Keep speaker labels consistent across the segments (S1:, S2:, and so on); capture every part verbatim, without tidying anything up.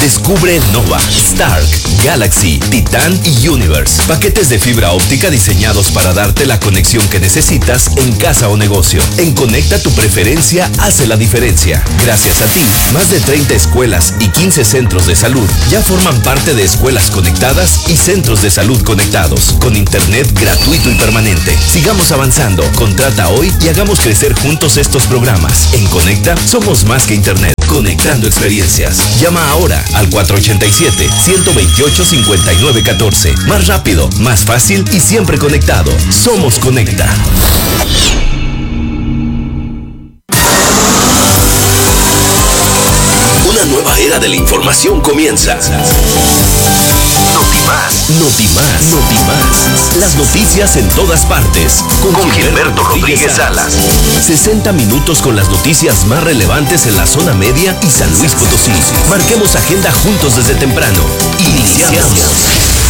S1: Descubre Nova, Stark, Galaxy, Titan y Universe. Paquetes de fibra óptica diseñados para darte la conexión que necesitas en casa o negocio. En Conecta, tu preferencia hace la diferencia. Gracias a ti, más de treinta escuelas y quince centros de salud ya forman parte de escuelas conectadas y centros de salud conectados, con internet gratuito y permanente. Sigamos avanzando. Contrata hoy y hagamos crecer juntos estos programas. En Conecta somos más que internet, conectando experiencias. Llama ahora al cuatro ocho siete, uno dos ocho, cinco nueve uno cuatro. Más rápido, más fácil y siempre conectado. Somos Conecta. Una nueva era de la información comienza. Notimás, Notimás, Notimás. Las noticias en todas partes. Con, con Gilberto Rodríguez Salas. sesenta minutos con las noticias más relevantes en la zona media y San Luis Potosí. Marquemos agenda juntos desde temprano. Iniciamos.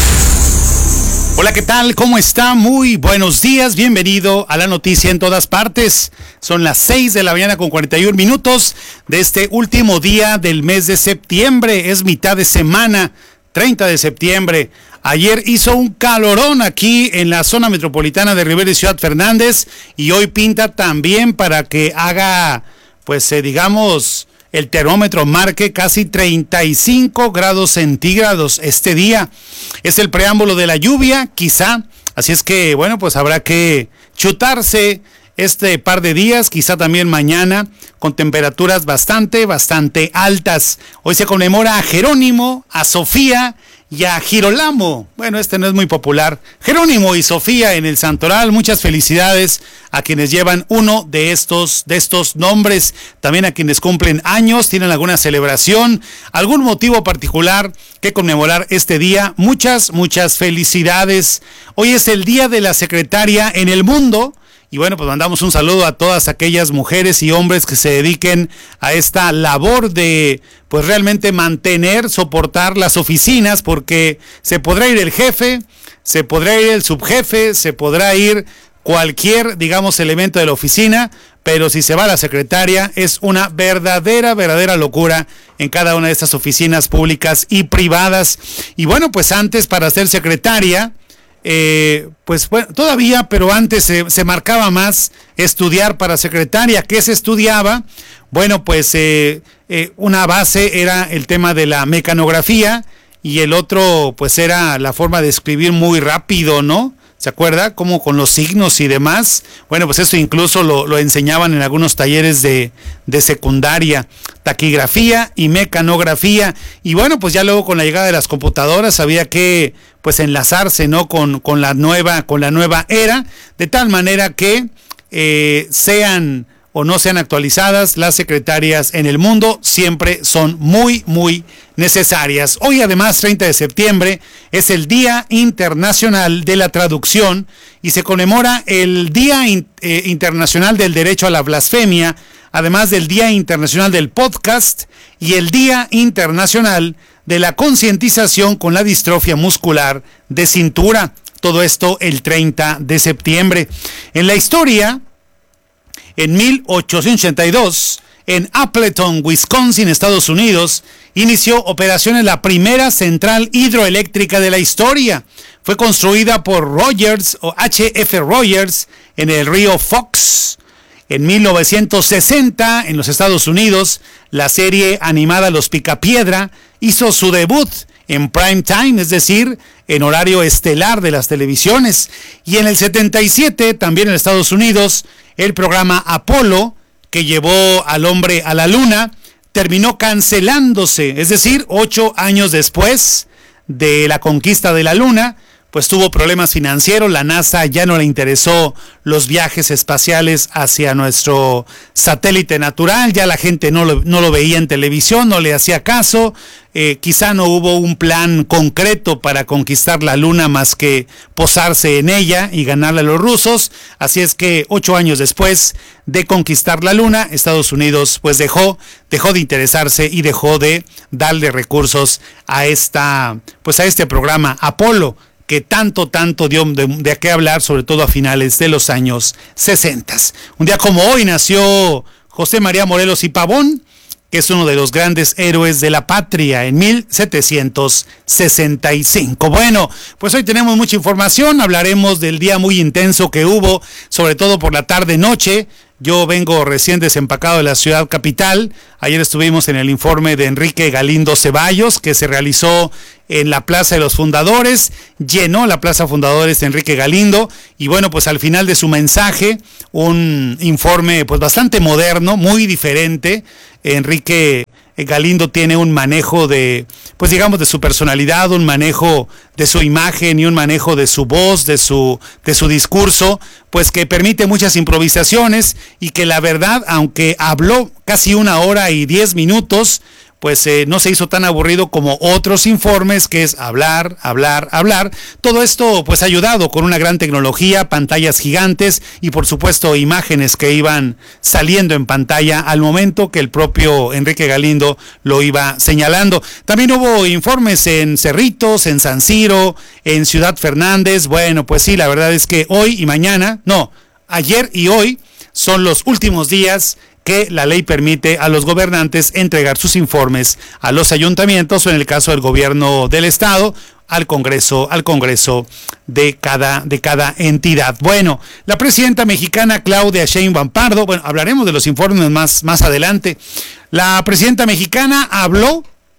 S2: Hola, ¿qué tal? ¿Cómo está? Muy buenos días. Bienvenido a la noticia en todas partes. Son las seis de la mañana con cuarenta y un minutos de este último día del mes de septiembre. Es mitad de semana, treinta de septiembre. Ayer hizo un calorón aquí en la zona metropolitana de Rivera y Ciudad Fernández y hoy pinta también para que haga, pues eh, digamos, el termómetro marque casi treinta y cinco grados centígrados este día. Es el preámbulo de la lluvia, quizá. Así es que, bueno, pues habrá que chutarse este par de días, quizá también mañana, con temperaturas bastante, bastante altas. Hoy se conmemora a Jerónimo, a Sofía y a Girolamo. Bueno, este no es muy popular. Jerónimo y Sofía en el Santoral. Muchas felicidades a quienes llevan uno de estos, de estos nombres. También a quienes cumplen años, tienen alguna celebración, algún motivo particular que conmemorar este día. Muchas, muchas felicidades. Hoy es el Día de la Secretaria en el mundo. Y bueno, pues mandamos un saludo a todas aquellas mujeres y hombres que se dediquen a esta labor de, pues realmente mantener, soportar las oficinas, porque se podrá ir el jefe, se podrá ir el subjefe, se podrá ir cualquier, digamos, elemento de la oficina, pero si se va la secretaria es una verdadera, verdadera locura en cada una de estas oficinas públicas y privadas. Y bueno, pues antes, para ser secretaria, Eh, pues bueno, todavía, pero antes se, se marcaba más estudiar para secretaria. ¿Qué se estudiaba? Bueno, pues eh, eh, una base era el tema de la mecanografía y el otro pues era la forma de escribir muy rápido, ¿no? ¿Se acuerda? Como con los signos y demás. Bueno, pues eso incluso lo, lo enseñaban en algunos talleres de, de secundaria. Taquigrafía y mecanografía. Y bueno, pues ya luego con la llegada de las computadoras había que pues enlazarse, ¿no? Con, con la nueva, con la nueva era, de tal manera que eh, sean o no sean actualizadas, las secretarias en el mundo siempre son muy, muy necesarias. Hoy además, treinta de septiembre, es el Día Internacional de la Traducción y se conmemora el Día in, eh, Internacional del Derecho a la Blasfemia, además del Día Internacional del Podcast y el Día Internacional de la Concientización con la Distrofia Muscular de Cintura. Todo esto el treinta de septiembre. En la historia, en mil ochocientos ochenta y dos, en Appleton, Wisconsin, Estados Unidos, inició operaciones la primera central hidroeléctrica de la historia. Fue construida por Rogers o H F Rogers en el río Fox. En mil novecientos sesenta, en los Estados Unidos, la serie animada Los Picapiedra hizo su debut en prime time, es decir, en horario estelar de las televisiones. Y en el setenta y siete, también en Estados Unidos, el programa Apolo, que llevó al hombre a la luna, terminó cancelándose, es decir, ocho años después de la conquista de la luna, pues tuvo problemas financieros, la NASA ya no le interesó los viajes espaciales hacia nuestro satélite natural, ya la gente no lo, no lo veía en televisión, no le hacía caso, eh, quizá no hubo un plan concreto para conquistar la luna más que posarse en ella y ganarle a los rusos, así es que ocho años después de conquistar la luna, Estados Unidos pues dejó, dejó de interesarse y dejó de darle recursos a esta, pues a este programa Apolo, que tanto, tanto dio de, de qué hablar, sobre todo a finales de los años sesenta. Un día como hoy nació José María Morelos y Pavón, que es uno de los grandes héroes de la patria en mil setecientos sesenta y cinco. Bueno, pues hoy tenemos mucha información, hablaremos del día muy intenso que hubo, sobre todo por la tarde-noche. Yo vengo recién desempacado de la ciudad capital. Ayer estuvimos en el informe de Enrique Galindo Ceballos, que se realizó en la Plaza de los Fundadores. Llenó la Plaza Fundadores de Enrique Galindo. Y bueno, pues al final de su mensaje, un informe pues bastante moderno, muy diferente. Enrique Galindo tiene un manejo de, pues digamos, de su personalidad, un manejo de su imagen y un manejo de su voz, de su, de su discurso, pues que permite muchas improvisaciones y que la verdad, aunque habló casi una hora y diez minutos, pues eh, no se hizo tan aburrido como otros informes, que es hablar, hablar, hablar. Todo esto pues ayudado con una gran tecnología, pantallas gigantes y por supuesto imágenes que iban saliendo en pantalla al momento que el propio Enrique Galindo lo iba señalando. También hubo informes en Cerritos, en San Siro, en Ciudad Fernández. Bueno, pues sí, la verdad es que hoy y mañana, no, ayer y hoy son los últimos días que la ley permite a los gobernantes entregar sus informes a los ayuntamientos o, en el caso del gobierno del estado, al Congreso, al Congreso de cada, de cada entidad. Bueno, la presidenta mexicana Claudia Sheinbaum Pardo, bueno, hablaremos de los informes más, más adelante. La presidenta mexicana habló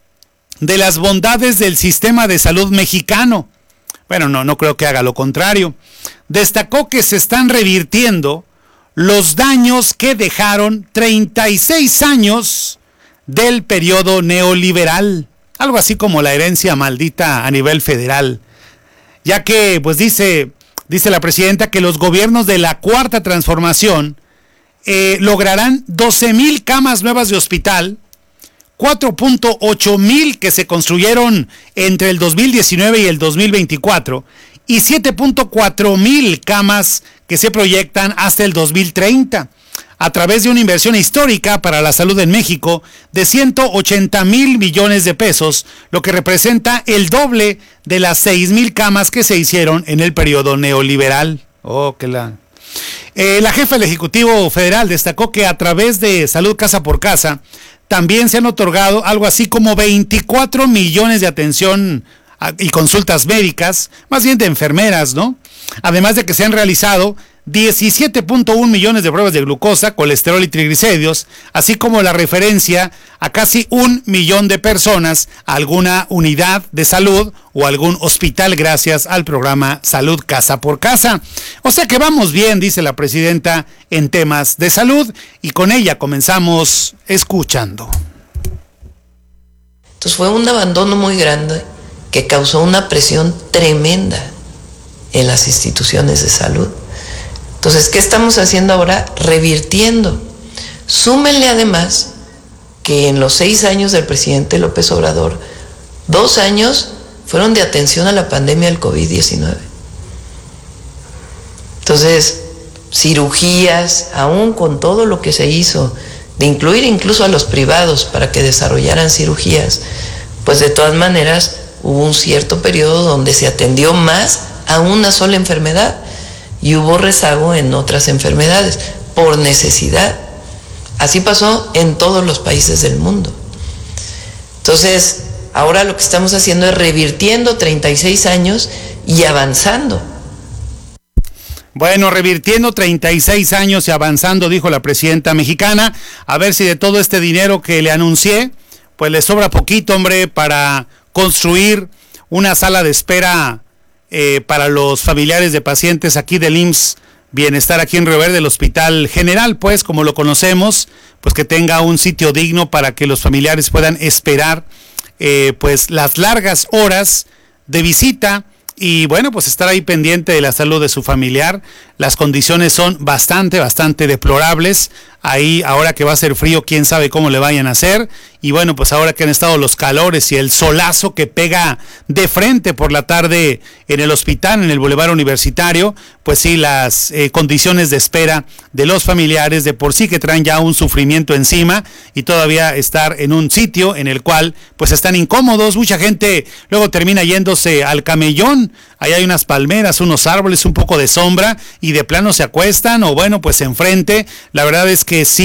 S2: de las bondades del sistema de salud mexicano. Bueno, no, no creo que haga lo contrario. Destacó que se están revirtiendo los daños que dejaron treinta y seis años del periodo neoliberal, algo así como la herencia maldita a nivel federal, ya que, pues dice, dice la presidenta que los gobiernos de la Cuarta Transformación eh, lograrán doce mil camas nuevas de hospital, cuatro punto ocho mil que se construyeron entre el dos mil diecinueve y el dos mil veinticuatro, y siete punto cuatro mil camas que se proyectan hasta el dos mil treinta, a través de una inversión histórica para la salud en México de ciento ochenta mil millones de pesos, lo que representa el doble de las seis mil camas que se hicieron en el periodo neoliberal. Oh, que la... Eh, la jefa del Ejecutivo Federal destacó que a través de Salud Casa por Casa también se han otorgado algo así como veinticuatro millones de atención y consultas médicas, más bien de enfermeras, ¿no? Además de que se han realizado diecisiete punto uno millones de pruebas de glucosa, colesterol y triglicéridos, así como la referencia a casi un millón de personas a alguna unidad de salud o algún hospital gracias al programa Salud Casa por Casa. O sea que vamos bien, dice la presidenta, en temas de salud, y con ella comenzamos escuchando.
S3: Entonces fue un abandono muy grande que causó una presión tremenda en las instituciones de salud. Entonces, ¿qué estamos haciendo ahora? Revirtiendo. Súmenle además que en los seis años del presidente López Obrador, dos años fueron de atención a la pandemia del COVID diecinueve. Entonces, cirugías, aún con todo lo que se hizo, de incluir incluso a los privados para que desarrollaran cirugías, pues de todas maneras hubo un cierto periodo donde se atendió más a una sola enfermedad y hubo rezago en otras enfermedades por necesidad. Así pasó en todos los países del mundo. Entonces, ahora lo que estamos haciendo es revirtiendo treinta y seis años y avanzando.
S2: Bueno, revirtiendo treinta y seis años y avanzando, dijo la presidenta mexicana. A ver si de todo este dinero que le anuncié, pues le sobra poquito, hombre, para construir una sala de espera eh, para los familiares de pacientes aquí del I M S S Bienestar, aquí en Río Verde, el Hospital General, pues como lo conocemos, pues que tenga un sitio digno para que los familiares puedan esperar eh, pues las largas horas de visita y bueno, pues estar ahí pendiente de la salud de su familiar. Las condiciones son bastante, bastante deplorables. Ahí, ahora que va a ser frío, quién sabe cómo le vayan a hacer. Y bueno, pues ahora que han estado los calores y el solazo que pega de frente por la tarde en el hospital, en el Boulevard Universitario, pues sí, las eh, condiciones de espera de los familiares de por sí que traen ya un sufrimiento encima y todavía estar en un sitio en el cual pues están incómodos. Mucha gente luego termina yéndose al Camellón. Ahí hay unas palmeras, unos árboles, un poco de sombra y de plano se acuestan o bueno, pues enfrente. La verdad es que sí,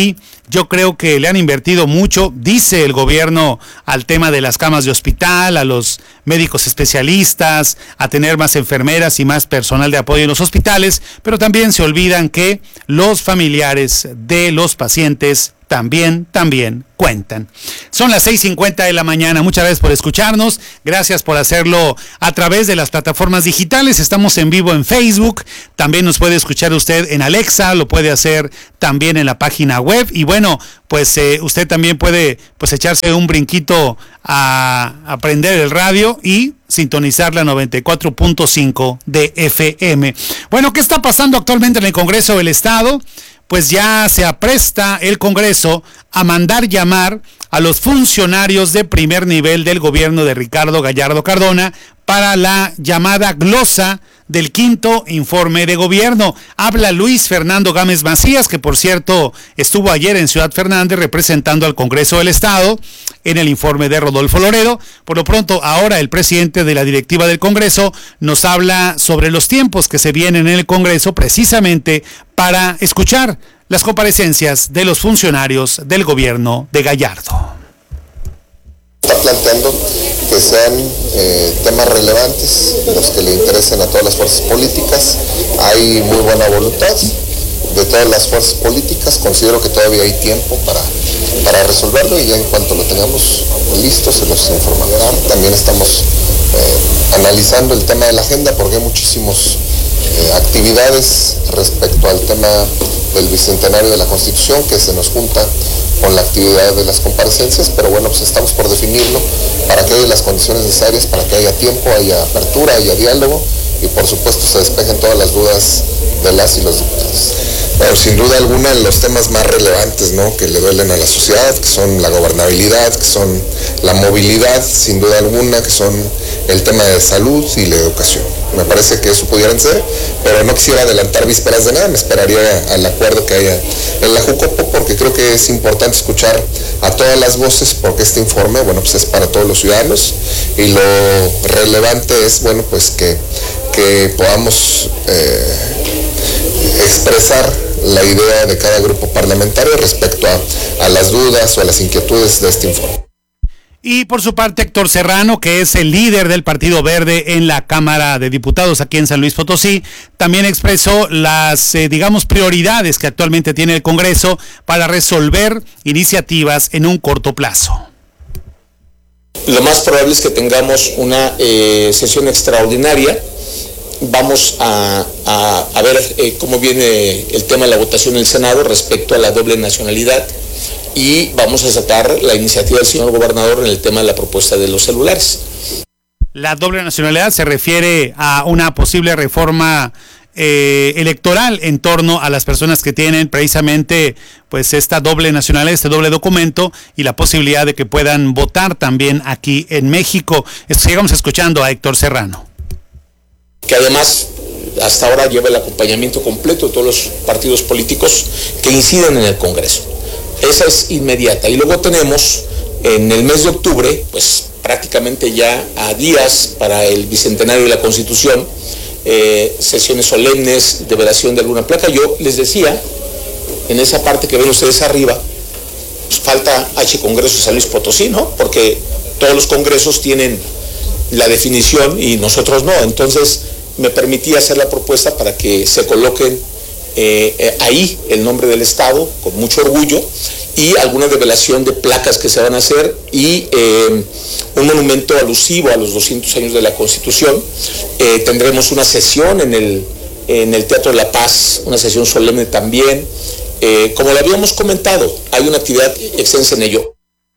S2: Yo creo que le han invertido mucho, dice el gobierno, al tema de las camas de hospital, a los médicos especialistas, a tener más enfermeras y más personal de apoyo en los hospitales, pero también se olvidan que los familiares de los pacientes también, también cuentan. Son las seis cincuenta de la mañana. Muchas gracias por escucharnos. Gracias por hacerlo a través de las plataformas digitales. Estamos en vivo en Facebook. También nos puede escuchar usted en Alexa. Lo puede hacer también en la página web. Y bueno, pues eh, usted también puede pues echarse un brinquito a, a prender el radio y sintonizar la noventa y cuatro punto cinco de F M. Bueno, ¿qué está pasando actualmente en el Congreso del Estado? Pues ya se apresta el Congreso a mandar llamar a los funcionarios de primer nivel del gobierno de Ricardo Gallardo Cardona para la llamada glosa del quinto informe de gobierno. Habla Luis Fernando Gámez Macías, que por cierto estuvo ayer en Ciudad Fernández representando al Congreso del Estado en el informe de Rodolfo Loredo. Por lo pronto, ahora el presidente de la directiva del Congreso nos habla sobre los tiempos que se vienen en el Congreso precisamente para escuchar las comparecencias de los funcionarios del gobierno de Gallardo.
S4: Está planteando que sean eh, temas relevantes, los que le interesen a todas las fuerzas políticas. Hay muy buena voluntad de todas las fuerzas políticas. Considero que todavía hay tiempo para, para resolverlo y ya en cuanto lo tengamos listo se los informará. También estamos eh, analizando el tema de la agenda porque hay muchísimas eh, actividades respecto al tema del Bicentenario de la Constitución que se nos junta con la actividad de las comparecencias, pero bueno, pues estamos por definirlo para que haya las condiciones necesarias, para que haya tiempo, haya apertura, haya diálogo y por supuesto se despejen todas las dudas de las y los diputados. Pero sin duda alguna los temas más relevantes, ¿no?, que le duelen a la sociedad, que son la gobernabilidad, que son la movilidad, sin duda alguna, que son el tema de salud y la educación. Me parece que eso pudieran ser, pero no quisiera adelantar vísperas de nada, me esperaría al acuerdo que haya en la Jucopo, porque creo que es importante escuchar a todas las voces, porque este informe, bueno, pues es para todos los ciudadanos, y lo relevante es, bueno, pues que, que podamos eh, expresar la idea de cada grupo parlamentario respecto a, a las dudas o a las inquietudes de este informe.
S2: Y por su parte, Héctor Serrano, que es el líder del Partido Verde en la Cámara de Diputados aquí en San Luis Potosí, también expresó las, eh, digamos, prioridades que actualmente tiene el Congreso para resolver iniciativas en un corto plazo.
S5: Lo más probable es que tengamos una eh, sesión extraordinaria. Vamos a, a, a ver eh, cómo viene el tema de la votación en el Senado respecto a la doble nacionalidad. Y vamos a sacar la iniciativa del señor gobernador en el tema de la propuesta de los celulares.
S2: La doble nacionalidad se refiere a una posible reforma eh, electoral en torno a las personas que tienen precisamente pues esta doble nacionalidad, este doble documento y la posibilidad de que puedan votar también aquí en México. Sigamos escuchando a Héctor Serrano.
S5: Que además hasta ahora lleva el acompañamiento completo de todos los partidos políticos que inciden en el Congreso. Esa es inmediata. Y luego tenemos en el mes de octubre, pues prácticamente ya a días para el Bicentenario de la Constitución, eh, sesiones solemnes de velación de alguna placa. Yo les decía, en esa parte que ven ustedes arriba, pues falta H Congreso de San Luis Potosí, ¿no? Porque todos los congresos tienen la definición y nosotros no. Entonces me permití hacer la propuesta para que se coloquen Eh, eh, ahí el nombre del Estado con mucho orgullo y alguna develación de placas que se van a hacer y eh, un monumento alusivo a los doscientos años de la Constitución. Eh, tendremos una sesión en el, en el Teatro de la Paz, una sesión solemne también. Eh, como lo habíamos comentado, hay una actividad extensa en ello.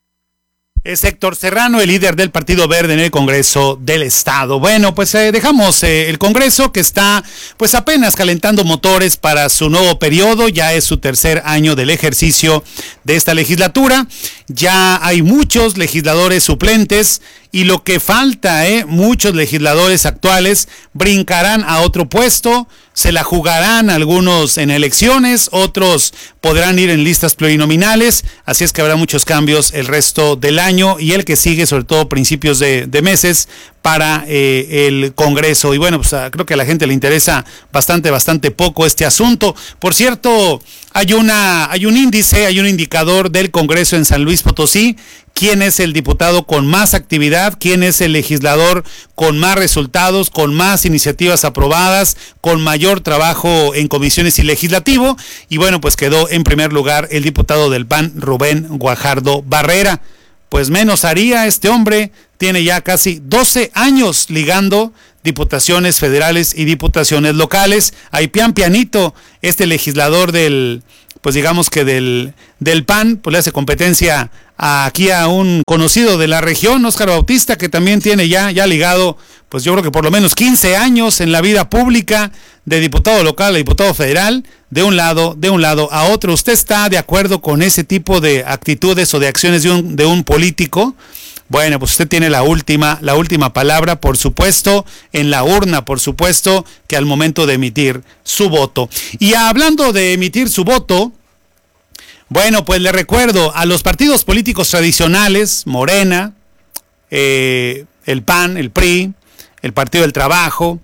S2: Es Héctor Serrano, el líder del Partido Verde en el Congreso del Estado. Bueno, pues eh, dejamos eh, el Congreso que está pues apenas calentando motores para su nuevo periodo. Ya es su tercer año del ejercicio de esta legislatura. Ya hay muchos legisladores suplentes y lo que falta, ¿eh? Muchos legisladores actuales brincarán a otro puesto, se la jugarán algunos en elecciones, otros podrán ir en listas plurinominales, así es que habrá muchos cambios el resto del año y el que sigue, sobre todo principios de, de meses, para eh, el Congreso. Y bueno, pues a, creo que a la gente le interesa bastante, bastante poco este asunto. Por cierto, hay una, hay un índice, hay un indicador del Congreso en San Luis Potosí. ¿Quién es el diputado con más actividad? ¿Quién es el legislador con más resultados, con más iniciativas aprobadas, con mayor trabajo en comisiones y legislativo? Y bueno, pues quedó en primer lugar el diputado del P A N, Rubén Guajardo Barrera. Pues menos haría este hombre, tiene ya casi doce años ligando diputaciones federales y diputaciones locales. Ahí pian pianito, este legislador del, pues digamos que del, del P A N, pues le hace competencia a, aquí a un conocido de la región, Óscar Bautista, que también tiene ya, ya ligado, pues yo creo que por lo menos quince años en la vida pública, de diputado local a diputado federal, de un lado, de un lado a otro. ¿Usted está de acuerdo con ese tipo de actitudes o de acciones de un, de un político? Bueno, pues usted tiene la última, la última palabra, por supuesto, en la urna, por supuesto, que al momento de emitir su voto. Y hablando de emitir su voto, bueno, pues le recuerdo a los partidos políticos tradicionales, Morena, eh, el P A N, el P R I, el Partido del Trabajo,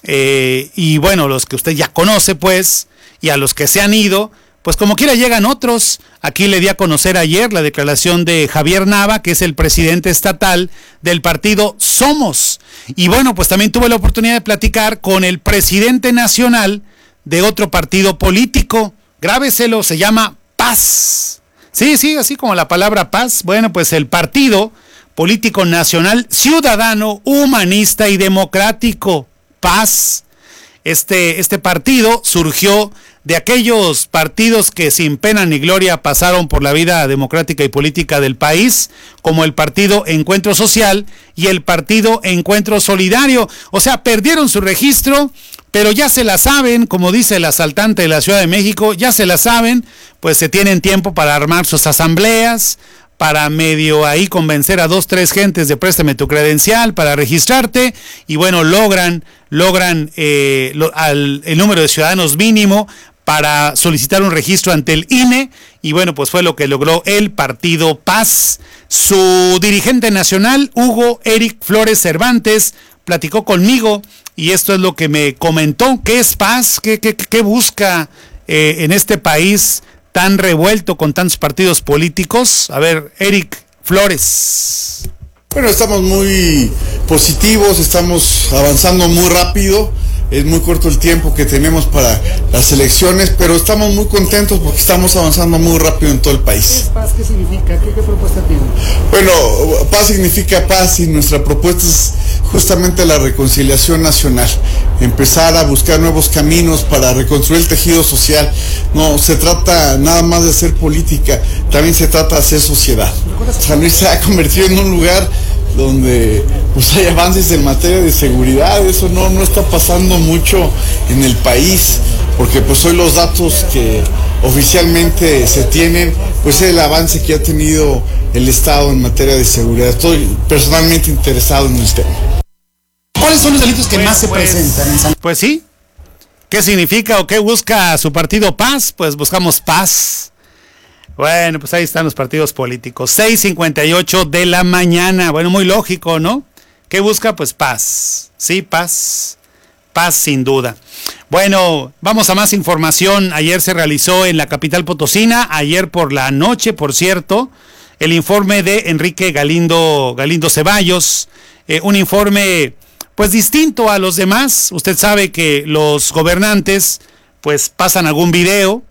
S2: eh, y bueno, los que usted ya conoce, pues, y a los que se han ido, pues como quiera llegan otros. Aquí le di a conocer ayer la declaración de Javier Nava, que es el presidente estatal del partido Somos. Y bueno, pues también tuve la oportunidad de platicar con el presidente nacional de otro partido político. Grábeselo, se llama Paz. Sí, sí, así como la palabra paz. Bueno, pues el Partido Político Nacional Ciudadano, Humanista y Democrático, Paz. Este, este partido surgió de aquellos partidos que sin pena ni gloria pasaron por la vida democrática y política del país, como el Partido Encuentro Social y el Partido Encuentro Solidario. O sea, perdieron su registro, pero ya se la saben, como dice el asaltante de la Ciudad de México, ya se la saben, pues se tienen tiempo para armar sus asambleas, para medio ahí convencer a dos, tres gentes de préstame tu credencial para registrarte, y bueno, logran, logran eh, lo, al, el número de ciudadanos mínimo para solicitar un registro ante el I N E, y bueno, pues fue lo que logró el Partido Paz. Su dirigente nacional, Hugo Eric Flores Cervantes, platicó conmigo, y esto es lo que me comentó. ¿Qué es Paz? ¿Qué, qué, qué busca eh, en este país tan revuelto con tantos partidos políticos? A ver, Eric Flores.
S6: Bueno, estamos muy positivos, estamos avanzando muy rápido, es muy corto el tiempo que tenemos para las elecciones, pero estamos muy contentos porque estamos avanzando muy rápido en todo el país.
S2: ¿Qué es paz? ¿Qué significa? ¿Qué, qué propuesta tiene?
S6: Bueno, paz significa paz, y nuestra propuesta es justamente la reconciliación nacional, empezar a buscar nuevos caminos para reconstruir el tejido social. No se trata nada más de hacer política, también se trata de hacer sociedad. San Luis se ha convertido en un lugar donde pues hay avances en materia de seguridad. Eso no, no está pasando mucho en el país, porque pues hoy los datos que oficialmente se tienen, pues es el avance que ha tenido el Estado en materia de seguridad. Estoy personalmente interesado en el tema.
S2: ¿Cuáles son los delitos que pues, más se pues, presentan en San Luis? Pues sí. ¿Qué significa o qué busca su partido Paz? Pues buscamos paz. Bueno, pues ahí están los partidos políticos. seis cincuenta y ocho de la mañana. Bueno, muy lógico, ¿no? ¿Qué busca? Pues paz. Sí, paz. Paz sin duda. Bueno, vamos a más información. Ayer se realizó en la capital potosina, ayer por la noche, por cierto, el informe de Enrique Galindo, Galindo Ceballos. Eh, un informe, pues distinto a los demás. Usted sabe que los gobernantes, pues pasan algún video,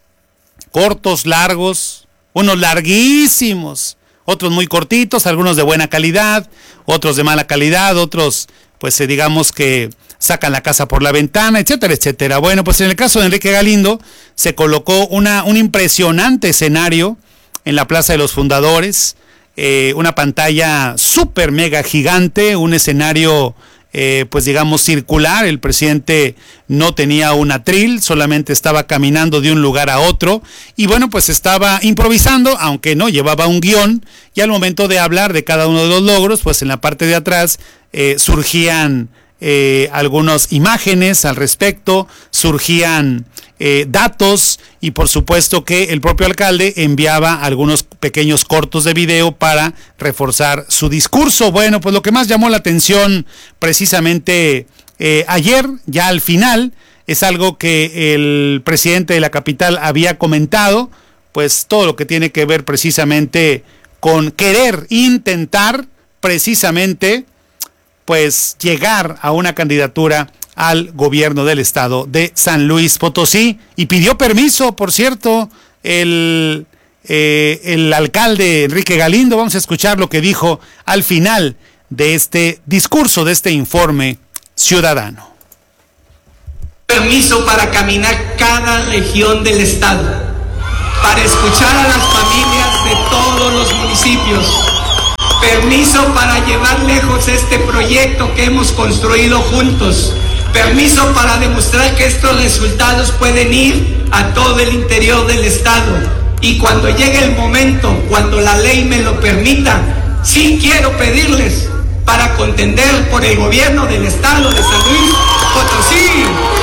S2: cortos, largos, unos larguísimos, otros muy cortitos, algunos de buena calidad, otros de mala calidad, otros, pues eh, digamos que sacan la casa por la ventana, etcétera, etcétera. Bueno, pues en el caso de Enrique Galindo se colocó una, un impresionante escenario en la Plaza de los Fundadores, eh, una pantalla súper mega gigante, un escenario eh, pues digamos, circular. El presidente no tenía un atril, solamente estaba caminando de un lugar a otro y bueno, pues estaba improvisando, aunque no llevaba un guión, y al momento de hablar de cada uno de los logros, pues en la parte de atrás eh, surgían eh, algunas imágenes al respecto, surgían eh, datos y por supuesto que el propio alcalde enviaba algunos pequeños cortos de video para reforzar su discurso. Bueno, pues lo que más llamó la atención precisamente eh, ayer, ya al final, es algo que el presidente de la capital había comentado, pues todo lo que tiene que ver precisamente con querer intentar precisamente pues llegar a una candidatura al gobierno del estado de San Luis Potosí, y pidió permiso, por cierto, el, eh, el alcalde Enrique Galindo. Vamos a escuchar lo que dijo al final de este discurso, de este informe ciudadano.
S7: Permiso para caminar cada región del estado, para escuchar a las familias de todos los municipios. Permiso para llevar lejos este proyecto que hemos construido juntos. Permiso para demostrar que estos resultados pueden ir a todo el interior del estado. Y cuando llegue el momento, cuando la ley me lo permita, sí quiero pedirles para contender por el gobierno del estado de San Luis Potosí.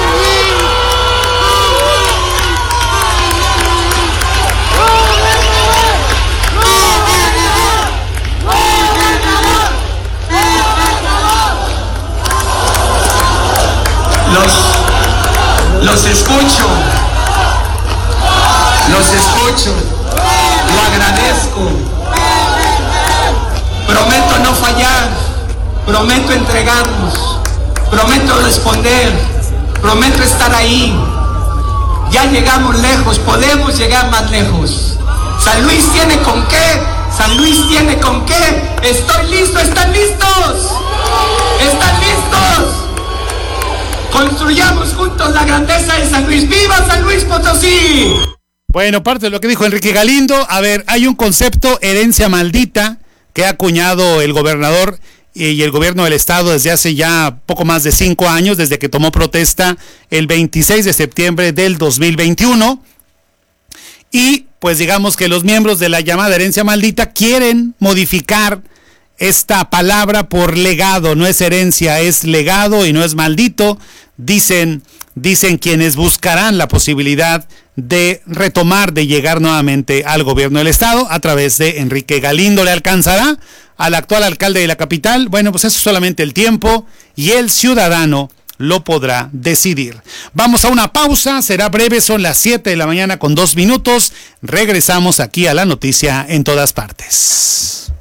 S7: Los, los escucho, los escucho, lo agradezco. Prometo no fallar, prometo entregarnos, prometo responder, prometo estar ahí. Ya llegamos lejos, podemos llegar más lejos. San Luis tiene con qué, San Luis tiene con qué. Estoy listo, ¿están listos? ¿Están listos? Construyamos juntos la grandeza de San Luis. ¡Viva San Luis Potosí!
S2: Bueno, parte de lo que dijo Enrique Galindo. A ver, hay un concepto, herencia maldita, que ha acuñado el gobernador y el gobierno del estado desde hace ya poco más de cinco años, desde que tomó protesta el veintiséis de septiembre del dos mil veintiuno. Y pues digamos que los miembros de la llamada herencia maldita quieren modificar esta palabra por legado. No es herencia, es legado y no es maldito. Dicen, dicen quienes buscarán la posibilidad de retomar, de llegar nuevamente al gobierno del estado a través de Enrique Galindo. ¿Le alcanzará al actual alcalde de la capital? Bueno, pues eso es solamente el tiempo y el ciudadano lo podrá decidir. Vamos a una pausa, será breve, son las siete de la mañana con dos minutos. Regresamos aquí a La Noticia en Todas Partes.